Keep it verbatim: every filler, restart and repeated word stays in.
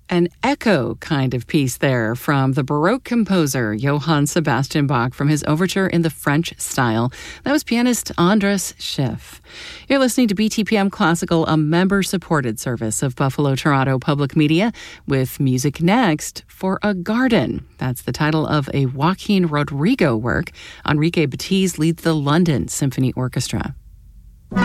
An echo kind of piece there from the Baroque composer Johann Sebastian Bach from his overture in the French style. That was pianist Andras Schiff. You're listening to B T P M Classical, a member-supported service of Buffalo Toronto Public Media, with music next for A Garden. That's the title of a Joaquin Rodrigo work. Enrique Batiz leads the London Symphony Orchestra.